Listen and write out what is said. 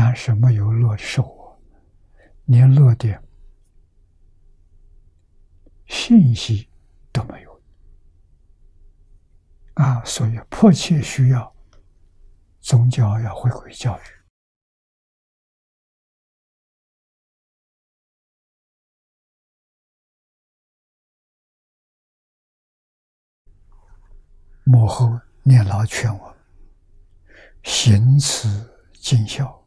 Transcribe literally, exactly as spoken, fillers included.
但是没有乐的是我，连乐的信息都没有啊！所以迫切需要宗教要回归教育。幕后念老劝我，行此尽孝。